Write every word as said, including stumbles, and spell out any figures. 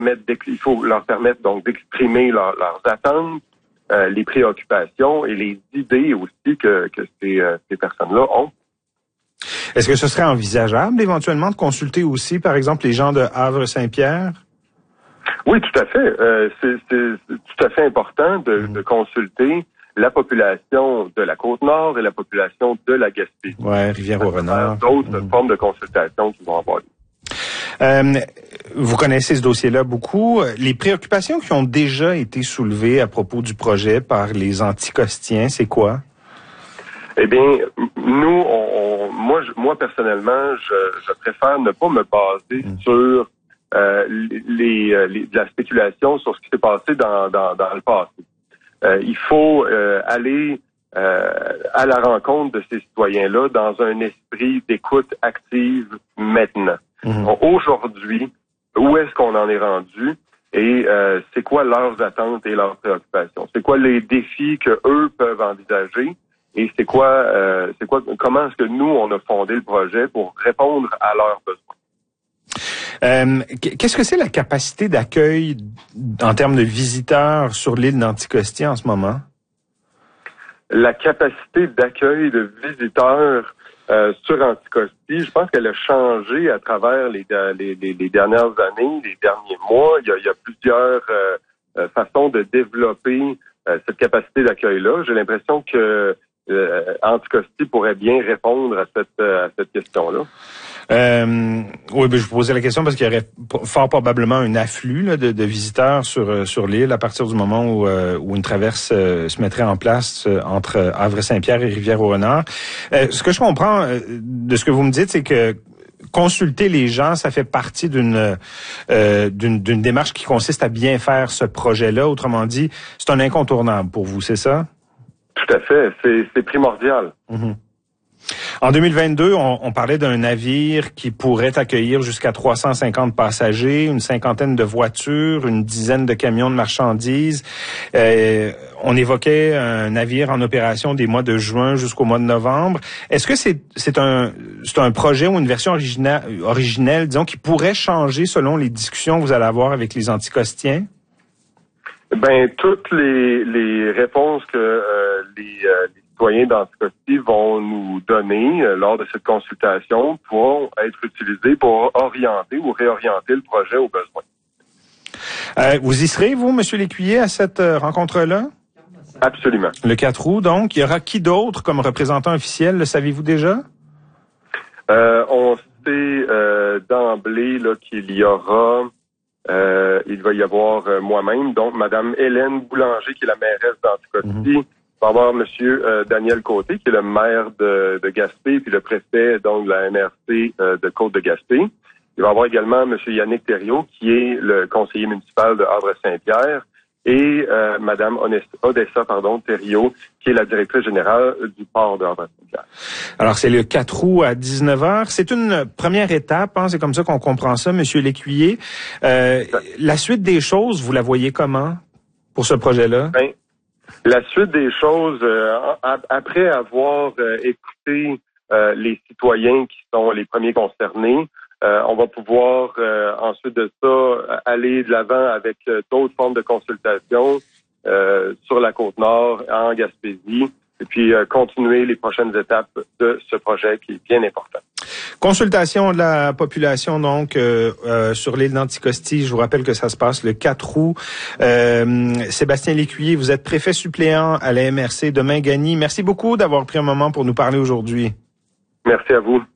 permettre, il faut leur permettre donc d'exprimer leur, leurs attentes, euh, les préoccupations et les idées aussi que, que ces, euh, ces personnes-là ont. Est-ce que ce serait envisageable éventuellement de consulter aussi, par exemple, les gens de Havre-Saint-Pierre? Oui, tout à fait. Euh, c'est, c'est, c'est tout à fait important de, mmh. de consulter la population de la Côte-Nord et la population de la Gaspésie. Ouais, Rivière-au-Renard. D'autres mmh. formes de consultation qui vont avoir lieu. Euh, vous connaissez ce dossier-là beaucoup. Les préoccupations qui ont déjà été soulevées à propos du projet par les anticostiens, c'est quoi? Eh bien, nous, on, on, moi, je, moi personnellement, je, je préfère ne pas me baser mmh. sur euh, les, les, de la spéculation sur ce qui s'est passé dans, dans, dans le passé. Euh, il faut euh, aller euh, à la rencontre de ces citoyens-là dans un esprit d'écoute active maintenant. Mmh. Donc, aujourd'hui, où est-ce qu'on en est rendu et euh, c'est quoi leurs attentes et leurs préoccupations? C'est quoi les défis que eux peuvent envisager? Et c'est quoi, euh, c'est quoi, comment est-ce que nous, on a fondé le projet pour répondre à leurs besoins? Euh, qu'est-ce que c'est la capacité d'accueil en termes de visiteurs sur l'île d'Anticosti en ce moment? La capacité d'accueil de visiteurs euh, sur Anticosti, je pense qu'elle a changé à travers les, les, les, les dernières années, les derniers mois. Il y a, il y a plusieurs euh, façons de développer euh, cette capacité d'accueil-là. J'ai l'impression que Euh, Anticosti pourrait bien répondre à cette à cette question-là. Euh, oui, ben je vous posais la question parce qu'il y aurait fort probablement un afflux là, de, de visiteurs sur sur l'île à partir du moment où euh, où une traverse euh, se mettrait en place euh, entre Havre-Saint-Pierre et Rivière-au-Renard. Euh, ce que je comprends euh, de ce que vous me dites, c'est que consulter les gens, ça fait partie d'une euh, d'une d'une démarche qui consiste à bien faire ce projet-là. Autrement dit, c'est un incontournable pour vous, c'est ça? Tout à fait, c'est, c'est primordial. Mmh. En deux mille vingt-deux, on, on parlait d'un navire qui pourrait accueillir jusqu'à trois cent cinquante passagers, une cinquantaine de voitures, une dizaine de camions de marchandises. Euh, on évoquait un navire en opération des mois de juin jusqu'au mois de novembre. Est-ce que c'est, c'est un, c'est un projet ou une version originale, originelle, disons, qui pourrait changer selon les discussions que vous allez avoir avec les anticostiens? Ben, toutes les, les réponses que euh, les, euh, les citoyens d'Anticosti vont nous donner euh, lors de cette consultation pourront être utilisées pour orienter ou réorienter le projet aux besoins. Euh, vous y serez, vous, M. Lécuyer, à cette euh, rencontre-là? Absolument. Le quatre août, donc. Il y aura qui d'autre comme représentant officiel, le savez-vous déjà? Euh, on sait euh, d'emblée là, qu'il y aura... Euh, il va y avoir euh, moi-même, donc Mme Hélène Boulanger, qui est la mairesse d'Anticosti. Mm-hmm. Il va y avoir M. Euh, Daniel Côté, qui est le maire de, de Gaspé, puis le préfet donc de la M R C euh, de Côte-de-Gaspé. Il va y avoir également M. Yannick Thériault, qui est le conseiller municipal de Havre-Saint-Pierre, et euh, Mme Odessa pardon, Thériault, qui est la directrice générale du port de Havre-Saint-Pierre. Alors, c'est le quatre août à dix-neuf heures. C'est une première étape, hein, c'est comme ça qu'on comprend ça, M. Lécuyer. Euh, la suite des choses, vous la voyez comment pour ce projet-là? Ben, la suite des choses, euh, après avoir euh, écouté euh, les citoyens qui sont les premiers concernés, Euh, on va pouvoir euh, ensuite de ça aller de l'avant avec euh, d'autres formes de consultation euh, sur la Côte-Nord, en Gaspésie, et puis euh, continuer les prochaines étapes de ce projet qui est bien important. Consultation de la population donc euh, euh, sur l'île d'Anticosti. Je vous rappelle que ça se passe le quatre août. Euh, Sébastien Lécuyer, vous êtes préfet suppléant à la M R C de Mingani. Merci beaucoup d'avoir pris un moment pour nous parler aujourd'hui. Merci à vous.